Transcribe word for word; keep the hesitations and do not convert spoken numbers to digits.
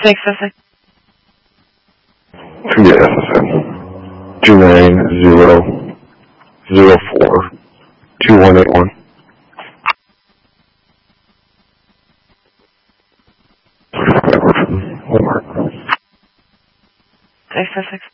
Six Sussex. Yes, S S. Two nine zero zero four two one eight one. Six Sussex.